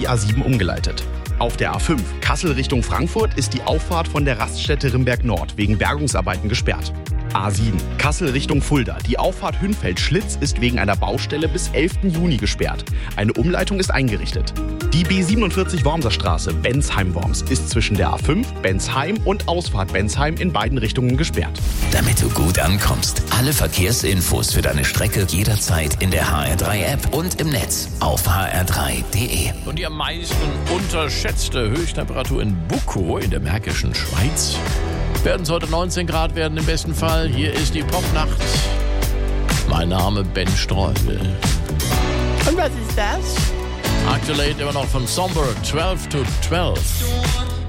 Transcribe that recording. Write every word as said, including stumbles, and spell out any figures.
die A sieben umgeleitet. Auf der A fünf Kassel Richtung Frankfurt ist die Auffahrt von der Raststätte Rimberg Nord wegen Bergungsarbeiten gesperrt. A sieben Kassel Richtung Fulda. Die Auffahrt Hünfeld-Schlitz ist wegen einer Baustelle bis elften Juni gesperrt. Eine Umleitung ist eingerichtet. Die B siebenundvierzig Wormser Straße Bensheim-Worms ist zwischen der A fünf Bensheim und Ausfahrt Bensheim in beiden Richtungen gesperrt. Damit du gut ankommst, alle Verkehrsinfos für deine Strecke jederzeit in der H R drei App und im Netz auf h r drei punkt d e. Und die am meisten unterschätzte Höchsttemperatur in Bukow in der Märkischen Schweiz werden es heute neunzehn Grad werden im besten Fall. Hier ist die Popnacht. Mein Name Ben Streubel. Und was ist das? Aktuell immer noch von Somber zwölf to zwölf.